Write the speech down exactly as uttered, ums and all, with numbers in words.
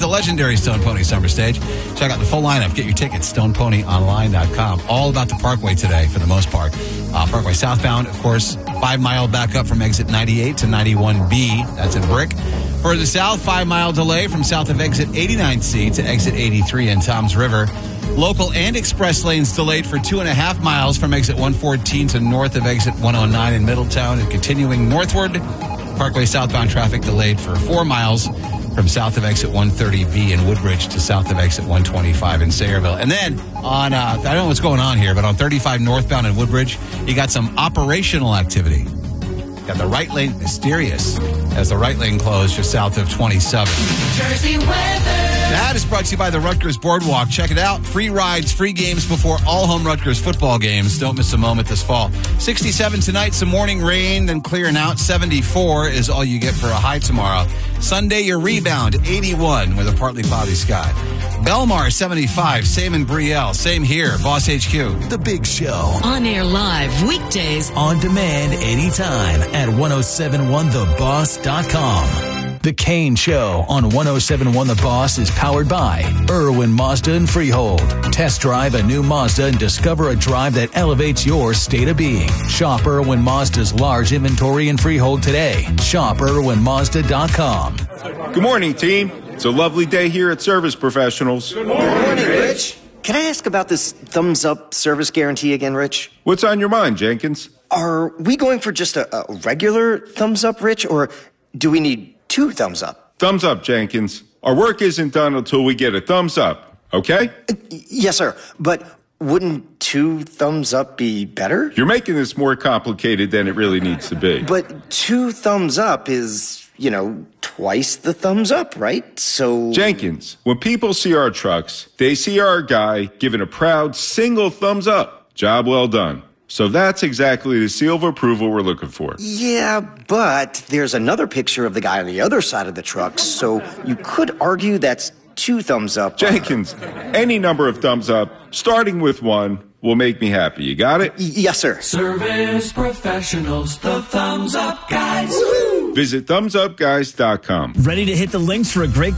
the legendary Stone Pony Summer Stage. Check out the full lineup. Get your tickets, stone pony online dot com. All about the Parkway today, for the most part. Uh, Parkway southbound, of course, five-mile backup from exit ninety-eight to ninety-one B. That's in Brick. Further south, five-mile delay from south of exit eighty-nine C to exit eighty-three in Toms River. Local and express lanes delayed for two and a half miles from exit one fourteen to north of exit one oh nine in Middletown. And continuing northward, Parkway southbound traffic delayed for four miles from south of exit one thirty B in Woodbridge to south of exit one twenty-five in Sayreville. And then on, uh, I don't know what's going on here, but on thirty-five northbound in Woodbridge, you got some operational activity. Got the right lane mysterious as the right lane closed just south of twenty-seven. Jersey weather. That is brought to you by the Rutgers Boardwalk. Check it out. Free rides, free games before all home Rutgers football games. Don't miss a moment this fall. sixty-seven tonight, some morning rain, then clearing out. seventy-four is all you get for a high tomorrow. Sunday, your rebound, eighty-one with a partly cloudy sky. Belmar, seventy-five. Same in Brielle. Same here. Boss H Q. The Big Show. On air live weekdays. On demand anytime at ten seventy-one the boss dot com. The Kane Show on ten seventy-one The Boss is powered by Irwin Mazda and Freehold. Test drive a new Mazda and discover a drive that elevates your state of being. Shop Irwin Mazda's large inventory in Freehold today. Shop irwin mazda dot com. Good morning, team. It's a lovely day here at Service Professionals. Good morning, Good morning Rich. Can I ask about this thumbs up service guarantee again, Rich? What's on your mind, Jenkins? Are we going for just a, a regular thumbs up, Rich, or do we need two thumbs up? Thumbs up, Jenkins. Our work isn't done until we get a thumbs up, okay? Uh, yes, sir. But wouldn't two thumbs up be better? You're making this more complicated than it really needs to be. But two thumbs up is, you know, twice the thumbs up, right? So... Jenkins, when people see our trucks, they see our guy giving a proud single thumbs up. Job well done. So that's exactly the seal of approval we're looking for. Yeah, but there's another picture of the guy on the other side of the truck, so you could argue that's two thumbs up. Jenkins, any number of thumbs up, starting with one, will make me happy. You got it? Y- yes, sir. Service Professionals, the thumbs up guys. Woo-hoo! Visit thumbs up guys dot com. Ready to hit the links for a great